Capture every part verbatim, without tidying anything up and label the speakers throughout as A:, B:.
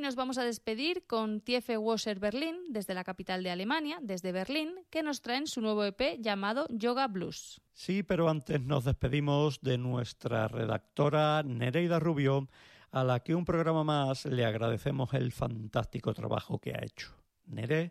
A: nos vamos a despedir con T F Wasser Berlin, desde la capital de Alemania, desde Berlín, que nos traen su nuevo E P llamado Yoga Blues.
B: Sí, pero antes nos despedimos de nuestra redactora Nereida Rubio, a la que un programa más le agradecemos el fantástico trabajo que ha hecho. Nere,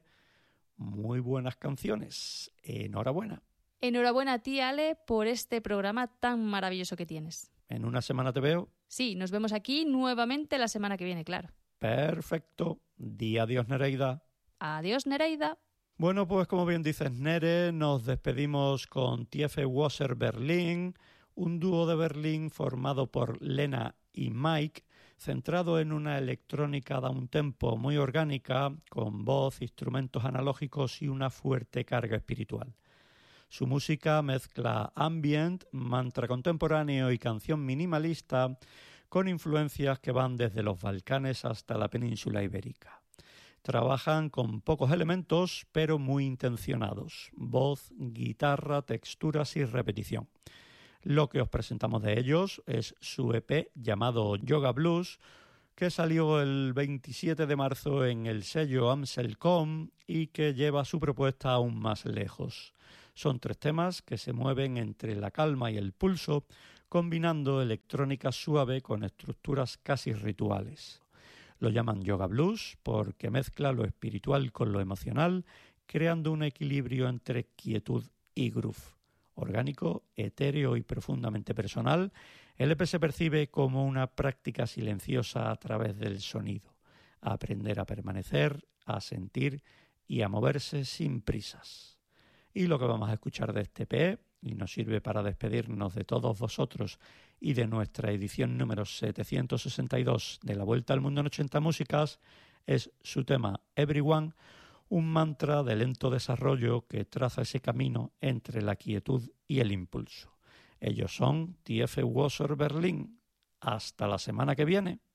B: muy buenas canciones. Enhorabuena.
A: Enhorabuena a ti, Ale, por este programa tan maravilloso que tienes.
B: ¿En una semana te veo?
A: Sí, nos vemos aquí nuevamente la semana que viene, claro.
B: Perfecto. Di adiós, Nereida.
A: Adiós, Nereida.
B: Bueno, pues como bien dices, Nere, nos despedimos con T F Wasser Berlin, un dúo de Berlín formado por Lena y Mike, centrado en una electrónica downtempo muy orgánica, con voz, instrumentos analógicos y una fuerte carga espiritual. Su música mezcla ambient, mantra contemporáneo y canción minimalista, con influencias que van desde los Balcanes hasta la península ibérica. Trabajan con pocos elementos, pero muy intencionados: voz, guitarra, texturas y repetición. Lo que os presentamos de ellos es su E P llamado Yoga Blues, que salió el veintisiete de marzo en el sello Amselcom y que lleva su propuesta aún más lejos. Son tres temas que se mueven entre la calma y el pulso, combinando electrónica suave con estructuras casi rituales. Lo llaman Yoga Blues porque mezcla lo espiritual con lo emocional, creando un equilibrio entre quietud y groove. Orgánico, etéreo y profundamente personal, el E P se percibe como una práctica silenciosa a través del sonido. A aprender a permanecer, a sentir y a moverse sin prisas. Y lo que vamos a escuchar de este E P, y nos sirve para despedirnos de todos vosotros y de nuestra edición número setecientos sesenta y dos de La Vuelta al Mundo en ochenta Músicas, es su tema Everyone, un mantra de lento desarrollo que traza ese camino entre la quietud y el impulso. Ellos son T F Wasser Berlin. Hasta la semana que viene.